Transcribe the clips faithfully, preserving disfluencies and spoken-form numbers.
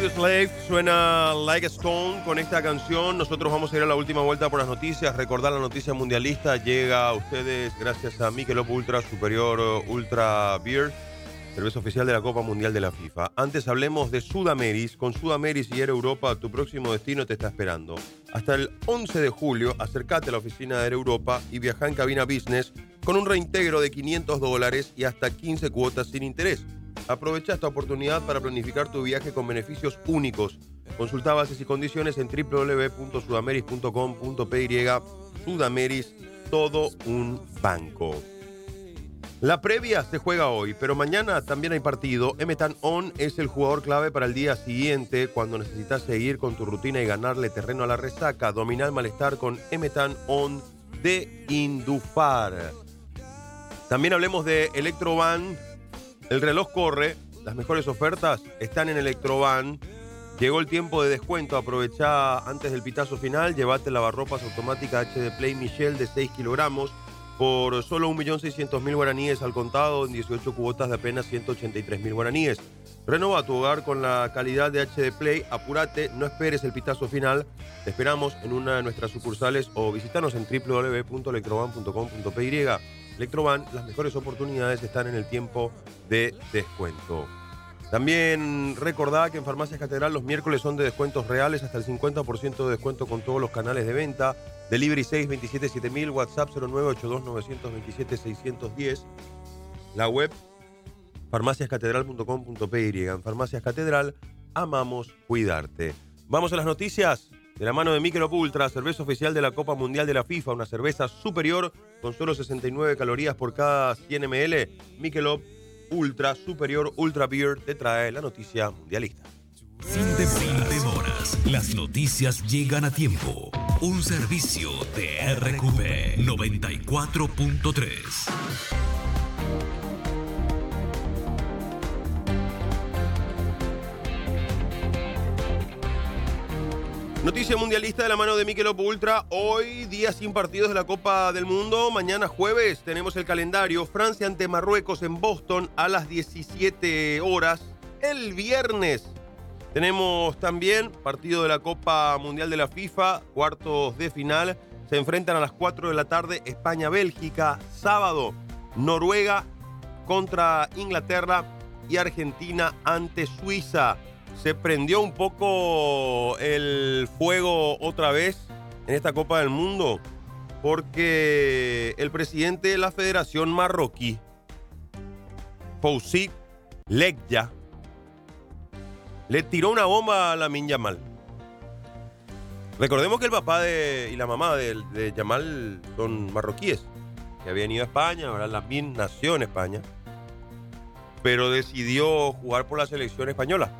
Audioslave suena Like a Stone con esta canción. Nosotros vamos a ir a la última vuelta por las noticias. Recordar la noticia mundialista llega a ustedes gracias a Michelob Ultra Superior Ultra Beer, cerveza oficial de la Copa Mundial de la FIFA. Antes hablemos de Sudameris. Con Sudameris y Air Europa, tu próximo destino te está esperando. Hasta el once de julio, acércate a la oficina de Air Europa y viaja en cabina business con un reintegro de quinientos dólares y hasta quince cuotas sin interés. Aprovecha esta oportunidad para planificar tu viaje con beneficios únicos. Consulta bases y condiciones en doble u doble u doble u punto sudameris punto com punto p y. Sudameris, todo un banco. La previa se juega hoy, pero mañana también hay partido. Emetan On es el jugador clave para el día siguiente cuando necesitas seguir con tu rutina y ganarle terreno a la resaca. Domina el malestar con Emetan On de Indufar. También hablemos de Electrovan. El reloj corre, las mejores ofertas están en Electrovan. Llegó el tiempo de descuento, aprovecha antes del pitazo final, llévate lavarropas automática H D Play Michelle de seis kilogramos por solo un millón seiscientos mil guaraníes al contado en dieciocho cuotas de apenas ciento ochenta y tres mil guaraníes. Renova tu hogar con la calidad de H D Play, apúrate, no esperes el pitazo final. Te esperamos en una de nuestras sucursales o visítanos en doble u doble u doble u punto electrovan punto com punto p y. Electrovan, las mejores oportunidades están en el tiempo de descuento. También recordá que en Farmacias Catedral los miércoles son de descuentos reales, hasta el cincuenta por ciento de descuento con todos los canales de venta. Delivery seis veintisiete siete mil, WhatsApp cero nueve ocho dos nueve dos siete seis uno cero. La web farmacias catedral punto com punto p y. En Farmacias Catedral, amamos cuidarte. Vamos a las noticias. De la mano de Michelob Ultra, cerveza oficial de la Copa Mundial de la FIFA, una cerveza superior con solo sesenta y nueve calorías por cada cien mililitros. Michelob Ultra Superior Ultra Beer te trae la noticia mundialista. Sin demoras, Sin demoras, las noticias llegan a tiempo. Un servicio de R Q P noventa y cuatro punto tres. Noticia mundialista de la mano de Michelob Ultra. Hoy, día sin partidos de la Copa del Mundo. Mañana jueves tenemos el calendario. Francia ante Marruecos en Boston a las diecisiete horas. El viernes tenemos también partido de la Copa Mundial de la FIFA. Cuartos de final. Se enfrentan a las cuatro de la tarde España-Bélgica. Sábado, Noruega contra Inglaterra y Argentina ante Suiza. Se prendió un poco el fuego otra vez en esta Copa del Mundo porque el presidente de la Federación Marroquí, Fouzi Lekja, le tiró una bomba a Lamine Yamal. Recordemos que el papá de, y la mamá de, de Yamal son marroquíes, que habían ido a España. Ahora Lamine nació en España, pero decidió jugar por la selección española.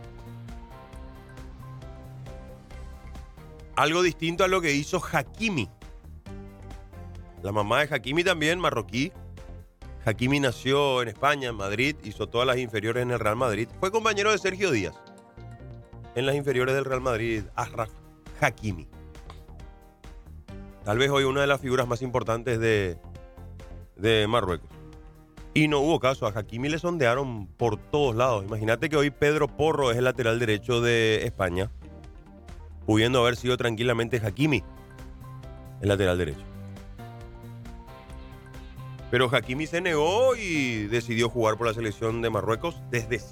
Algo distinto a lo que hizo Hakimi. La mamá de Hakimi también, marroquí. Hakimi nació en España, en Madrid, hizo todas las inferiores en el Real Madrid. Fue compañero de Sergio Díaz en las inferiores del Real Madrid, Achraf Hakimi. Tal vez hoy una de las figuras más importantes de, de Marruecos. Y no hubo caso, a Hakimi le sondearon por todos lados. Imagínate que hoy Pedro Porro es el lateral derecho de España, pudiendo haber sido tranquilamente Hakimi el lateral derecho. Pero Hakimi se negó y decidió jugar por la selección de Marruecos desde